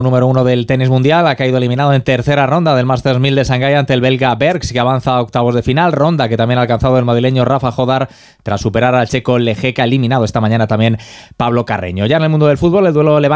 Número 1 del tenis mundial ha caído eliminado en tercera ronda del Masters 1000 de Shanghái ante el belga Bergs, que avanza a octavos de final, ronda que también ha alcanzado el madrileño Rafa Jodar tras superar al checo Lejeka, eliminado esta mañana también Pablo Carreño. Ya en el mundo del fútbol, el duelo Levante